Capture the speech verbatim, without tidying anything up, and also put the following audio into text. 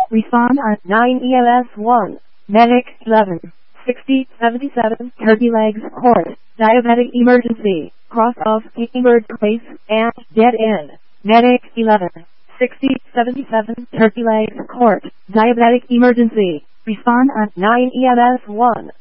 Respond on nine E M S one. Medic eleven. sixty seventy-seven Turkey Legs Court. Diabetic emergency. Cross off Emerge Place and Dead End. Medic eleven. sixty seventy-seven Turkey Legs Court. Diabetic emergency. Respond on nine E M S one.